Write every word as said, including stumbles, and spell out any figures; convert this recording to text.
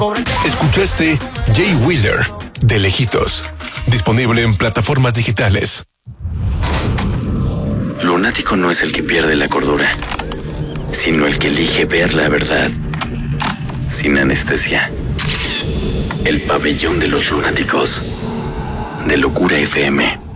Escuchaste Jay Wheeler, de lejitos. Disponible en plataformas digitales. Lunático no es el que pierde la cordura, sino el que elige ver la verdad sin anestesia. El pabellón de los lunáticos, de Locura F M.